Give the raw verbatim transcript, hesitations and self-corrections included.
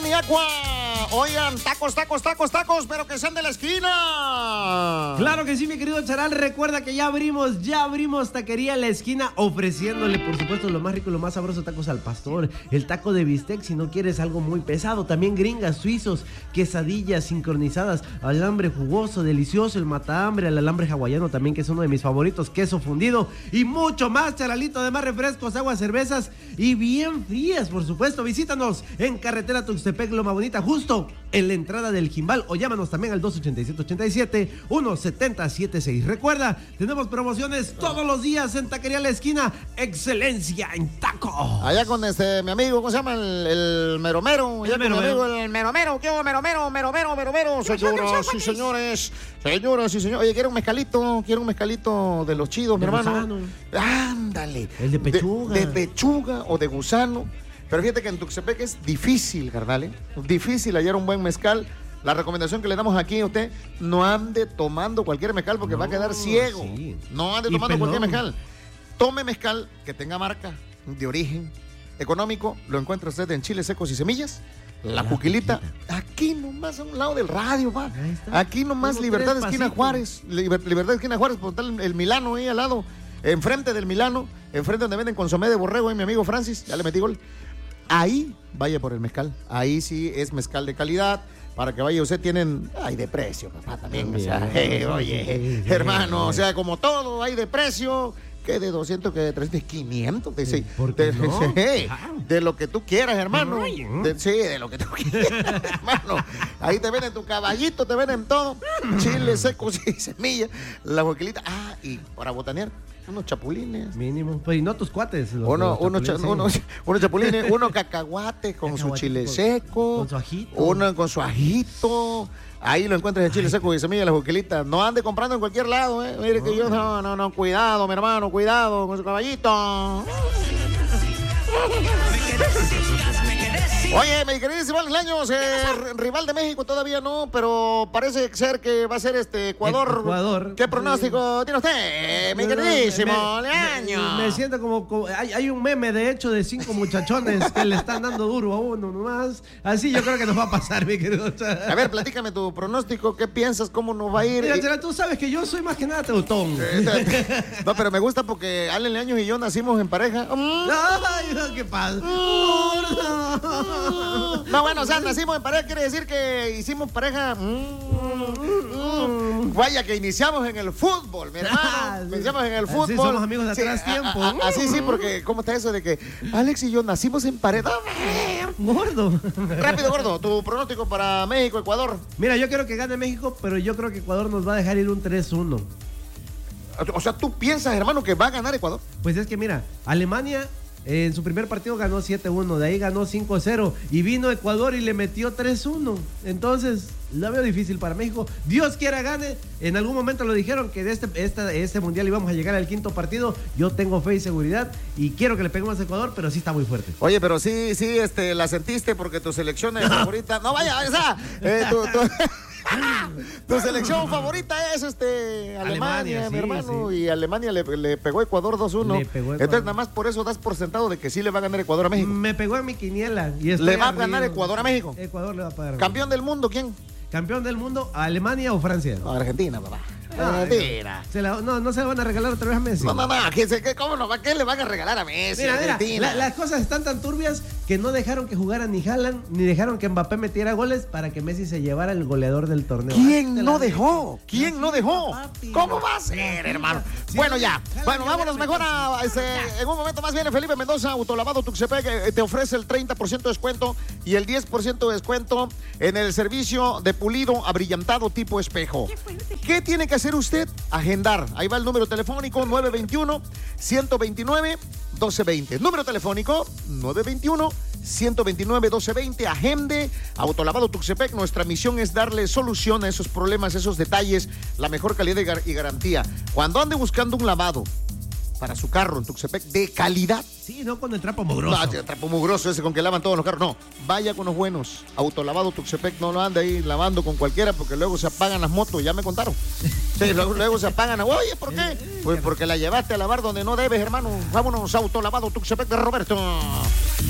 Lani Aqua. Oigan, tacos, tacos, tacos, tacos, pero que sean de la esquina. Claro que sí, mi querido Charal. Recuerda que ya abrimos, ya abrimos Taquería La Esquina, ofreciéndole, por supuesto, lo más rico y lo más sabroso, tacos al pastor, el taco de bistec, si no quieres algo muy pesado. También gringas, suizos, quesadillas sincronizadas, alambre jugoso, delicioso, el matahambre, el alambre hawaiano también, que es uno de mis favoritos, queso fundido y mucho más, Charalito. Además, refrescos, aguas, cervezas y bien frías, por supuesto. Visítanos en carretera Tuxtepec, Loma Bonita, justo en la entrada del Jimbal, o llámanos también al dos ochenta y siete, ochenta y siete, uno setenta setenta y seis. Recuerda, tenemos promociones todos los días en Taquería La Esquina. Excelencia en taco. Allá con este, mi amigo, ¿cómo se llama? El, el mero mero. Allá El con mero mi amigo, mero. el mero mero. ¿Qué hubo, mero mero, mero mero, mero mero? Señoras y señores, señoras y señores. Oye, quiero un mezcalito, quiero un mezcalito de los chidos, mi De hermano. gusano. Ándale. El de pechuga. De, de pechuga o de gusano. Pero fíjate que en Tuxtepec es difícil, carnal, ¿eh? Difícil hallar un buen mezcal. La recomendación que le damos aquí a usted, no ande tomando cualquier mezcal porque No, va a quedar ciego. sí. No ande Y tomando pelón. cualquier mezcal. Tome mezcal que tenga marca, de origen, económico. Lo encuentra usted en chiles secos y semillas. La, La Juquilita. Juquilita. Aquí nomás a un lado del radio, va. Ahí está. Aquí nomás Unos Libertad tres Esquina pasitos. Juárez. Liber- Libertad Esquina Juárez, por tal el Milano ahí al lado. Enfrente del Milano, enfrente donde venden consomé de borrego, ahí mi amigo Francis, ya le metí gol. Ahí vaya por el mezcal. Ahí sí es mezcal de calidad. Para que vaya usted, tienen. Hay de precio, papá, también. O sea, eh, oye, hermano, o sea, como todo, hay de precio. Que de doscientos, que de trescientos, quinientos. De, sí, ¿Por qué de, no? de, de lo que tú quieras, hermano. De, sí, de lo que tú quieras, hermano. Ahí te venden tu caballito, te venden todo. Chiles secos y semillas. La boquilita. Ah, y para botanear, unos chapulines. Mínimo. Pues y no tus cuates. los- Uno, los uno, cha- chapulines, uno, sí. uno chapulines, uno cacahuate con su Cacahuate chile con- seco. con su ajito. Uno con su ajito. Ahí lo encuentras en chile seco y semilla, la juquilita. No ande comprando en cualquier lado, ¿eh? Mire que yo, no, no, no, cuidado, mi hermano, cuidado con su caballito. Oye, mi queridísimo Alex Leños, eh, r- rival de México todavía no, pero parece ser que va a ser este Ecuador. Ecuador. ¿Qué pronóstico tiene usted, mi queridísimo Me- Leños? Me, me siento como, como- hay, hay un meme de hecho de cinco muchachones que le están dando duro a uno nomás. Así yo creo que nos va a pasar, mi querido. A ver, platícame tu pronóstico, ¿qué piensas? ¿Cómo nos va a ir? Mira, Chela, tú sabes que yo soy más que nada teutón. No, pero me gusta porque Allen Leños y yo nacimos en pareja. Mm. Ay, no, qué pasa. No, bueno, o sea, nacimos en pareja, quiere decir que hicimos pareja. Mm, mm. Vaya que iniciamos en el fútbol, mi hermano. Iniciamos en el Así fútbol. somos amigos de atrás tiempo. a- a- así sí, porque ¿cómo está eso de que Alex y yo nacimos en pareja? Gordo. Rápido, gordo, tu pronóstico para México, Ecuador. Mira, yo quiero que gane México, pero yo creo que Ecuador nos va a dejar ir un tres uno. O sea, ¿tú piensas, hermano, que va a ganar Ecuador? Pues es que mira, Alemania eh, en su primer partido ganó siete uno, de ahí ganó cinco cero y vino Ecuador y le metió tres uno. Entonces, la veo difícil para México. Dios quiera gane. En algún momento lo dijeron que de este, esta- este mundial íbamos a llegar al quinto partido. Yo tengo fe y seguridad y quiero que le peguemos a Ecuador, pero sí está muy fuerte. Oye, pero sí, sí, este, la sentiste porque tu selección es favorita. No, vaya, o sea, eh, tu, tu- tu selección favorita es este Alemania, Alemania, mi sí, hermano. sí. Y Alemania le, le pegó a Ecuador dos uno. Le pegó a Entonces, Ecuador. nada más por eso das por sentado de que sí le va a ganar Ecuador a México. Me pegó en mi quiniela. Y estoy ¿Le va a arriba. ganar Ecuador a México? Ecuador le va a pagar. ¿Campeón del mundo quién? ¿Campeón del mundo? ¿Alemania o Francia? No, Argentina, papá. Ay, Argentina. se la- no, no se la van a regalar otra vez a Messi. No, no, no, ¿qué, se- qué- ¿cómo no va? ¿Qué le van a regalar a Messi? Mira, mira, Argentina? la- las cosas están tan turbias que no dejaron que jugara ni Haaland, ni dejaron que Mbappé metiera goles para que Messi se llevara el goleador del torneo. ¿Quién Hazte no la- dejó? ¿Quién no dejó? papi. ¿Cómo va a ser, hermano? Sí, Bueno, sí, ya. sí, Bueno, sí, vámonos sí, mejor sí, a... sí, este, ya. en un momento más viene Felipe Mendoza, Autolavado Tuxtepec, eh, te ofrece el treinta por ciento de descuento y el diez por ciento de descuento en el servicio de pulido abrillantado tipo espejo. ¿Qué tiene que hacer usted? Agendar. Ahí va el número telefónico nueve dos uno, uno dos nueve, uno dos dos cero. Número telefónico nueve dos uno, uno dos nueve, uno dos dos cero. Agende Autolavado Tuxtepec. Nuestra misión es darle solución a esos problemas, esos detalles, la mejor calidad y gar- y garantía. Cuando ande buscando un lavado para su carro en Tuxtepec de calidad. Sí, no con el trapo mugroso. No, el trapo mugroso ese con que lavan todos los carros. No, vaya con los buenos. Autolavado Tuxtepec, no lo ande ahí lavando con cualquiera porque luego se apagan las motos, ya me contaron. Sí, luego, luego se apagan. Oye, ¿por qué? Pues porque la llevaste a lavar donde no debes, hermano. Vámonos, Autolavado Tuxtepec de Roberto.